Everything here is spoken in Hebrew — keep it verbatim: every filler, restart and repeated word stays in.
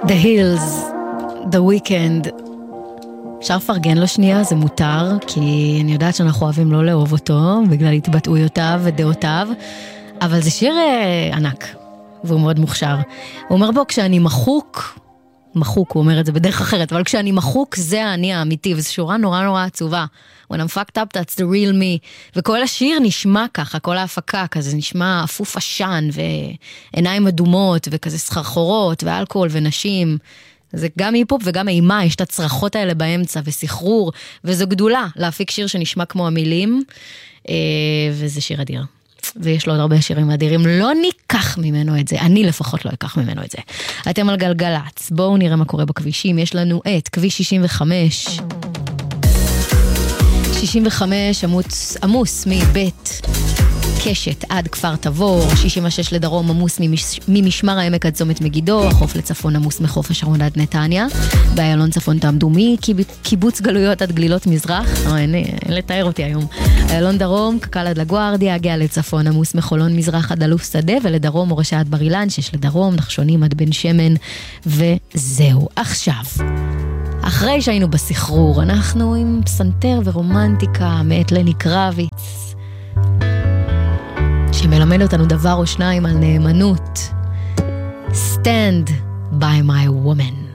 The Hills, The Weeknd. אפשר לפרגן לו שנייה, זה מותר, כי אני יודעת שאנחנו אוהבים לא לאהוב אותו, בגלל התבטאויותיו ודעותיו, אבל זה שיר אה, ענק, והוא מאוד מוכשר. הוא אומר בו, כשאני מחוק, מחוק, הוא אומר את זה בדרך אחרת, אבל כשאני מחוק, זה אני האמיתי, וזו שורה נורא נורא עצובה. When I'm fucked up, that's the real me. וכל השיר נשמע ככה, כל ההפקה, כזה נשמע אפוף עשן, ועיניים אדומות, וכזה סחרחורות, ואלכוהול ונשים. זה גם היפופ וגם אימה, יש את הצרחות האלה באמצע, וסחרור, וזו גדולה, להפיק שיר שנשמע כמו המילים, וזה שיר אדיר. ויש לו עוד הרבה שירים אדירים, לא ניקח ממנו את זה, אני לפחות לא אקח ממנו את זה. אתם על גלגלץ, בואו נראה מה קורה בכבישים, יש לנו את כביש שישים וחמש, שישים וחמש עמוס, עמוס מבית קשת עד כפר תבור, שישים ושש לדרום עמוס ממש, ממשמר העמק עד צומת מגידו, חוף לצפון עמוס מחוף השרון עד נתניה, באיילון צפון תעמדו מקיבוץ גלויות עד גלילות מזרח, או, אין, אין לתאר אותי היום, איילון דרום, קקל עד לגוארדיה, הגיע לצפון עמוס מחולון מזרח עד אלוף שדה, ולדרום מורשה עד בר אילן, שיש לדרום נחשונים עד בן שמן, וזהו. עכשיו, אחרי שהיינו בסחרור, אנחנו עם פסנתר ורומנטיקה מאת לני קרביץ, שמלמד אותנו דבר או שניים על נאמנות. Stand by my woman.